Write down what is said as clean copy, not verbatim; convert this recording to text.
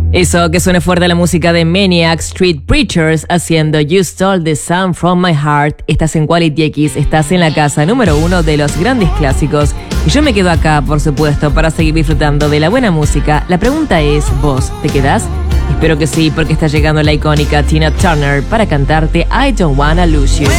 Eso, que suene fuerte la música de Maniac Street Preachers haciendo You Stole the Sun from My Heart. Estás en Quality X, estás en la casa número 1 de los grandes clásicos. Y yo me quedo acá, por supuesto, para seguir disfrutando de la buena música. La pregunta es, ¿vos te quedás? Espero que sí, porque está llegando la icónica Tina Turner para cantarte I Don't Wanna Lose You.